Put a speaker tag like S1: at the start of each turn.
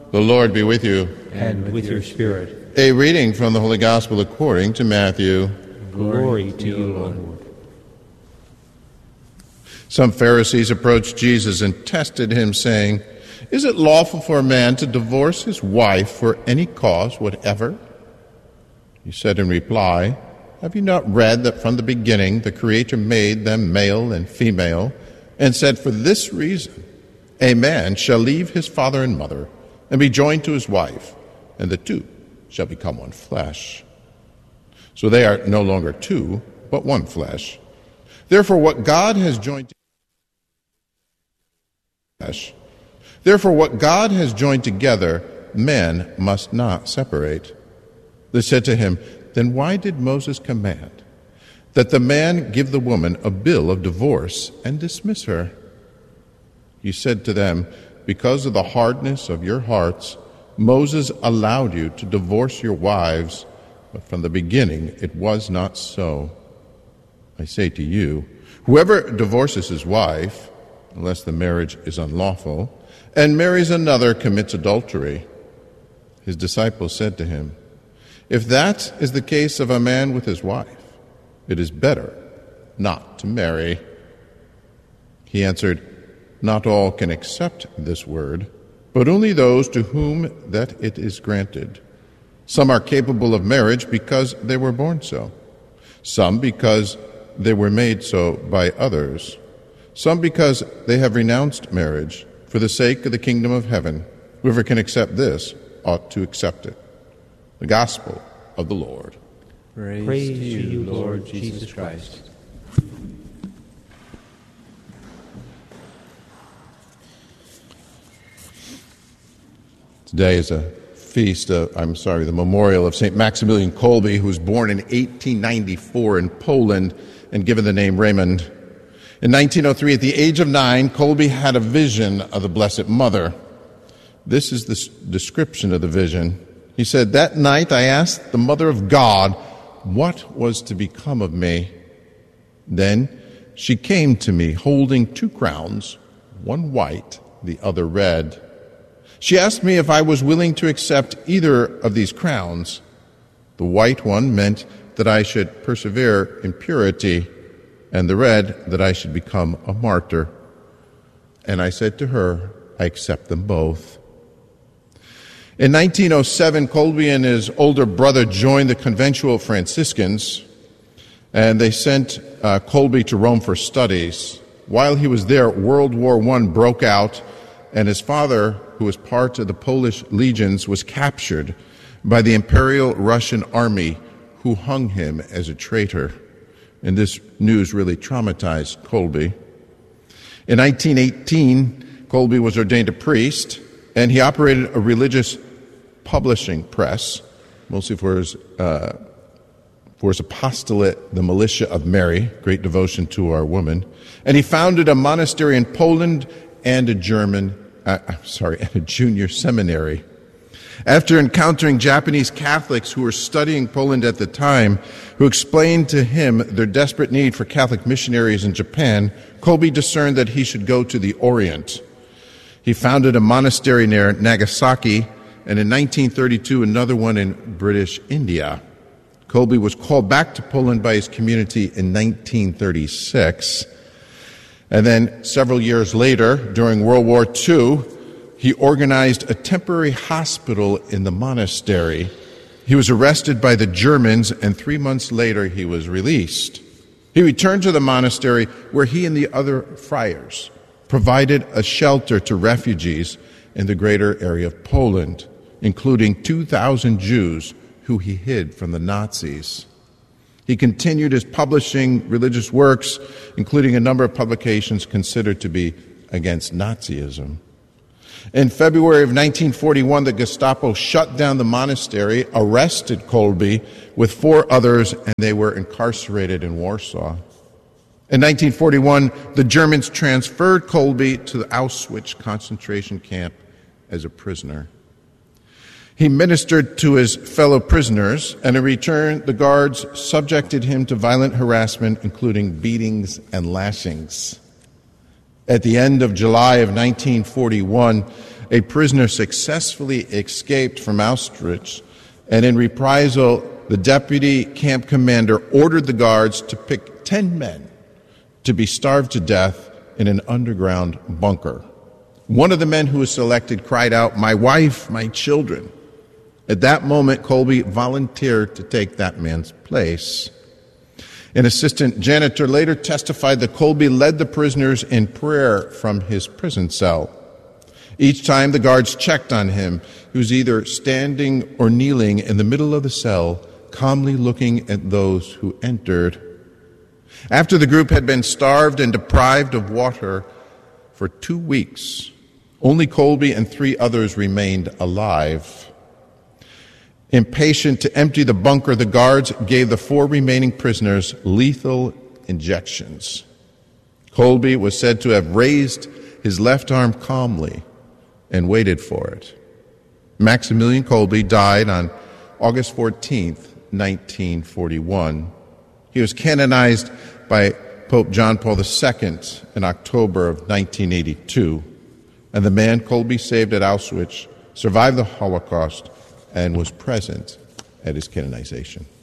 S1: The Lord be with you.
S2: And with your spirit.
S1: A reading from the Holy Gospel according to Matthew.
S2: Glory to you, Lord.
S1: Some Pharisees approached Jesus and tested him, saying, "Is it lawful for a man to divorce his wife for any cause whatever?" He said in reply, "Have you not read that from the beginning the Creator made them male and female, and said, 'For this reason a man shall leave his father and mother, and be joined to his wife, and the two shall become one flesh'? So they are no longer two, but one flesh. Therefore what God has joined together, men must not separate." They said to him, "Then why did Moses command that the man give the woman a bill of divorce and dismiss her?" He said to them, "Because of the hardness of your hearts, Moses allowed you to divorce your wives, but from the beginning it was not so. I say to you, whoever divorces his wife, unless the marriage is unlawful, and marries another commits adultery." His disciples said to him, "If that is the case of a man with his wife, it is better not to marry." He answered, "Not all can accept this word, but only those to whom that it is granted. Some are capable of marriage because they were born so, some because they were made so by others, some because they have renounced marriage for the sake of the kingdom of heaven. Whoever can accept this ought to accept it." The Gospel of the Lord.
S2: Praise to you, Lord Jesus Christ.
S1: Today is the memorial of St. Maximilian Kolbe, who was born in 1894 in Poland and given the name Raymond. In 1903, at the age of 9, Kolbe had a vision of the Blessed Mother. This is the description of the vision. He said, "That night I asked the Mother of God what was to become of me. Then she came to me holding 2 crowns, one white, the other red. She asked me if I was willing to accept either of these crowns. The white one meant that I should persevere in purity, and the red that I should become a martyr. And I said to her, I accept them both." In 1907, Kolbe and his older brother joined the Conventual Franciscans, and they sent Kolbe to Rome for studies. While he was there, World War I broke out, and his father, who was part of the Polish legions, was captured by the Imperial Russian Army, who hung him as a traitor. And this news really traumatized Kolbe. In 1918, Kolbe was ordained a priest, and he operated a religious publishing press, mostly for his apostolate, the Militia of Mary, great devotion to our woman. And he founded a monastery in Poland and a junior seminary. After encountering Japanese Catholics who were studying Poland at the time, who explained to him their desperate need for Catholic missionaries in Japan, Kolbe discerned that he should go to the Orient. He founded a monastery near Nagasaki, and in 1932 another one in British India. Kolbe was called back to Poland by his community in 1936. And then several years later, during World War II, he organized a temporary hospital in the monastery. He was arrested by the Germans, and 3 months later he was released. He returned to the monastery where he and the other friars provided a shelter to refugees in the greater area of Poland, including 2,000 Jews who he hid from the Nazis. He continued his publishing religious works, including a number of publications considered to be against Nazism. In February of 1941, the Gestapo shut down the monastery, arrested Kolbe with 4 others, and they were incarcerated in Warsaw. In 1941, the Germans transferred Kolbe to the Auschwitz concentration camp as a prisoner. He ministered to his fellow prisoners, and in return, the guards subjected him to violent harassment, including beatings and lashings. At the end of July of 1941, a prisoner successfully escaped from Auschwitz, and in reprisal, the deputy camp commander ordered the guards to pick 10 men to be starved to death in an underground bunker. One of the men who was selected cried out, "My wife, my children." At that moment, Kolbe volunteered to take that man's place. An assistant janitor later testified that Kolbe led the prisoners in prayer from his prison cell. Each time the guards checked on him, he was either standing or kneeling in the middle of the cell, calmly looking at those who entered. After the group had been starved and deprived of water for 2 weeks, only Kolbe and 3 others remained alive. Impatient to empty the bunker, the guards gave the 4 remaining prisoners lethal injections. Kolbe was said to have raised his left arm calmly and waited for it. Maximilian Kolbe died on August 14th, 1941. He was canonized by Pope John Paul II in October of 1982. And the man Kolbe saved at Auschwitz survived the Holocaust and was present at his canonization.